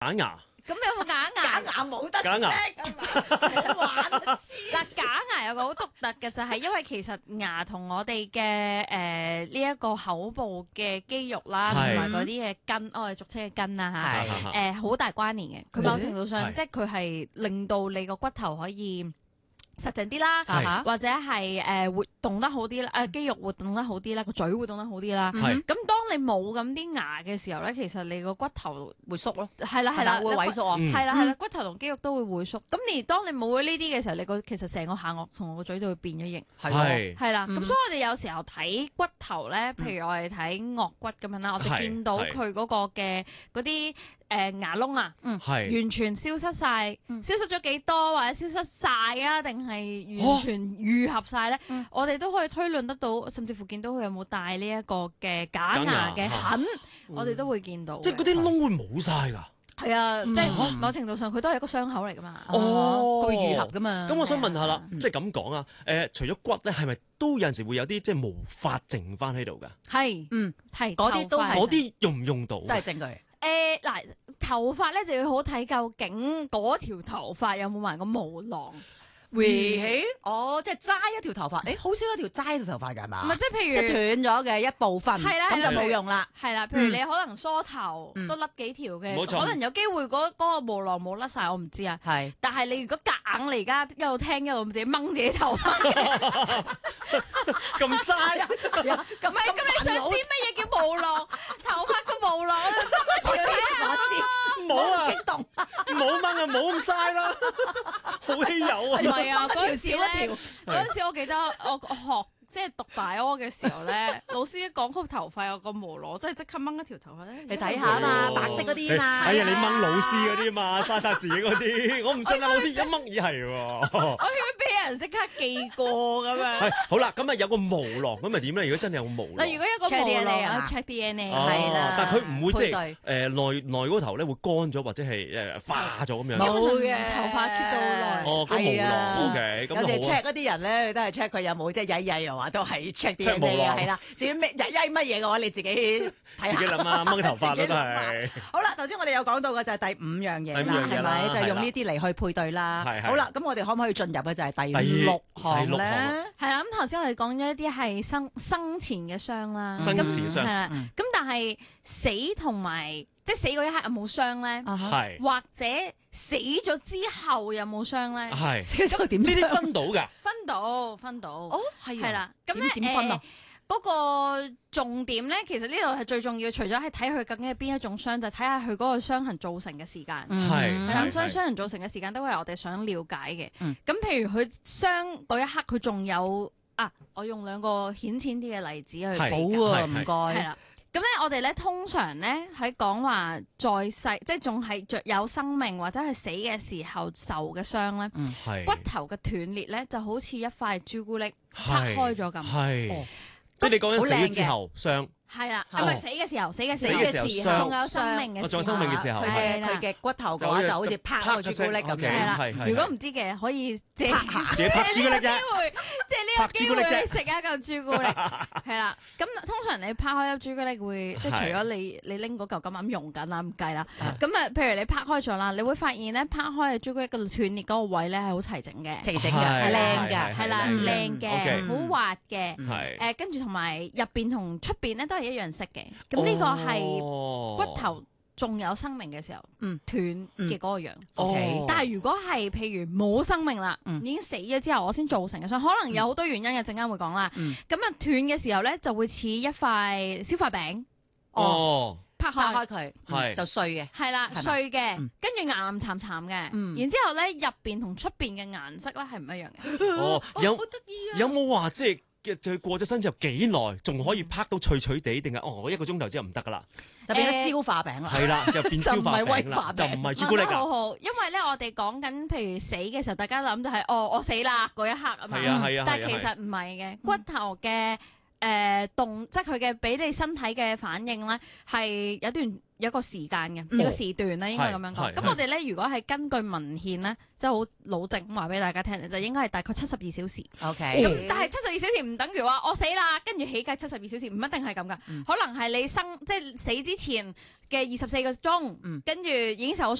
假牙。 咁有冇假牙？ 假牙冇得假牙 check 啊嘛，好玩啊！ 嗱，假牙有個好獨特嘅就係因為其實牙同我哋嘅呢一個口部嘅肌肉啦，同係埋嗰啲嘅筋，我哋俗稱嘅筋啦嚇， 係好大關聯嘅。佢某程度上係即係佢係令到你個骨頭可以實淨啲啦， 係或者係活動得好啲啦，肌肉活動得好啲啦，個嘴活動得好啲啦。 係咁當你冇咁啲牙嘅時候咧，其實你個骨頭會縮咯， 係啦係啦， 會萎縮啊。 嗯係啦係啦，骨頭同肌肉都會萎縮。咁而當你冇咗呢啲嘅時候，你個其實成個下顎同個嘴就會變咗形。 係係係啦， 嗯咁所以我哋有時候睇骨頭咧，譬如我哋睇顎骨咁樣啦，我哋係見到係佢嗰個嘅嗰啲牙窿啊， 係完全消失晒，消失咗幾多或者消失晒啊，定係完全愈合晒咧？我哋都可以推論得到，甚至乎見到佢有冇帶呢一個嘅假牙嘅痕，我哋都會見到嘅。 即係嗰啲窿會冇晒㗎。 係啊，即係某程度上佢都係一個傷口嚟噶嘛。 哦，佢會愈合噶嘛。 咁我想問下啦，即係咁講啊，除咗骨咧，係咪都有陣時會有啲即係毛髮剩翻喺度㗎？ 係，係嗰啲都係嗰啲用唔用到？ 都係證據。 嗱，頭髮咧就要好睇究竟嗰條頭髮有冇埋個毛囊。 回起即係齋一條頭髮，好少一條齋一條頭髮㗎係嘛？ 唔係即係譬如即係斷咗嘅一部分， 係啦咁就係啦冇用啦。 係啦，譬如你可能梳頭都甩幾條嘅， 冇錯可能有機會嗰個毛囊冇甩晒，我唔知啊。 係但係你如果夾硬嚟而家一路聽一路自己掹自己頭髮， 咁嘥啊！ 咁唔係咁你想知乜嘢叫毛囊？頭髮個毛囊， 我知冇啊激動。 冇掹啊，冇咁嘥啦，好稀有啊！ 唔係啊！嗰陣時一條少一咧條， 嗰陣時我記得我學即係讀大屙嘅時候咧，老師一講好頭髮有個毛囊，即係即刻掹一條頭髮咧。 你睇下啊嘛， 哦白色嗰啲啊嘛。 哎呀，你掹老師嗰啲嘛，嘥晒自己嗰啲，我唔信啊！老師一掹咦係喎。 我要俾人即刻記過咁樣。 係好啦，咁啊有個毛囊，咁咪點咧？如果真係有個毛囊， 嗱，如果一個 check 毛 DNA 囊啊 check DNA 哦係啦但係佢唔會即係配內嗰頭咧會乾咗或者係化咗咁樣。 冇基本嘅上頭髮 keep 到好耐。 哦，個毛係啊囊 OK，咁有時都好啊 check 嗰啲人咧，都係 check 佢有冇即係曳曳又話都係 check check 毛 DNA 囊啊，係啦。至於咩曳曳乜嘢嘅話，你自己睇下。 自己諗啊，掹頭髮自己啦都諗啊係。 好啦，頭先我哋有講到嘅就係第五樣嘢啦， 第五樣嘢係啦咪？就係用係啦呢啲嚟去配對啦。 係係好啦，咁我哋可唔可以進入嘅就係第第六項第六項咧？ 係啦，咁頭先我哋講咗一啲係生前嘅傷啦， 生咁前傷係啦，咁但係死同埋即係死嗰一刻有冇傷咧？ 啊哈係或者死咗之後有冇傷咧？ 係死咗點呢啲傷？ 分到㗎。 分到， 哦，係係啦，咁咧點分啊？ 嗰個重點咧，其實呢度係最重要，除咗係睇佢究竟係邊一種傷，就係睇下佢嗰個傷痕造成嘅時間。 係係啦，咁所以傷痕造成嘅時間都係我哋想了解嘅。 嗯咁譬如佢傷嗰一刻，佢仲有我用兩個顯淺啲嘅例子去係比較。 好啊， 係唔該。 係啦，咁咧我哋咧通常咧喺講話在世，即係仲係着有生命或者係死嘅時候受嘅傷咧， 係骨頭嘅斷裂咧就好似一塊朱古力拍開咗咁。 係哦， 即係你講緊死好靚嘅咗之後傷。 係啦， 哦唔係死嘅時候，死嘅死嘅時候傷仲有生命嘅時候， 仲有生命嘅時候佢係啦嘅佢嘅骨頭嘅話就好似拍個朱古力咁啪一聲樣。 係啦係係。 如果唔知嘅，可以借自己拍朱古力啫。 即係呢個機會拍朱古力啫去食一嚿朱古力，係啦。咁通常你拍開粒朱古力會，即係除咗你拎嗰嚿咁啱用緊啦，唔計啦。咁啊，譬如你拍開咗啦，你會發現咧，拍開嘅朱古力個斷裂嗰個位咧係好齊整嘅， 齊整嘅， 係靚嘅， 係啦， 靚靚 ，OK 嘅，好滑嘅。 係。 跟住同埋入邊同出邊咧都係一樣色嘅。咁呢個係骨頭仲有生命嘅時候，斷嘅嗰個樣。 哦但係如果係譬如冇生命啦，已經死咗之後，我先造成嘅傷，可能有好多原因嘅，陣間會講啦。咁啊斷嘅時候咧，就會似一塊消化餅， 哦， 拍拍開開佢係就碎嘅。 係啦， 係嘛碎嘅，跟住岩岩慘慘嘅，然之後咧入邊同出邊嘅顏色咧係唔一樣嘅。 哦，有好得意啊！ 有冇話即係佢過咗身之後幾耐仲可以拍到脆脆地，定係我1個鐘頭之後唔得㗎啦？ 就變咗消化餅啦。 係啦，就變消化餅啦，就就唔係威化餅唔係朱古力問得好啦。 好，因為咧我哋講緊譬如死嘅時候，大家諗就係我死啦嗰一刻啊嘛。 係啊係啊係啊但係其實唔係嘅，骨頭嘅動，即係佢嘅俾你身體嘅反應咧，係有段有一個時間嘅，有個時段啦，應該咁樣講。咁我哋咧，如果係根據文獻咧，即係好老正咁話俾大家聽，就應該係大概72小時。 OK。 咁但係72小時唔等於話我死啦，跟住起計72小時，唔一定係咁噶。可能係你即係死之前嘅24個鐘，跟住已經受咗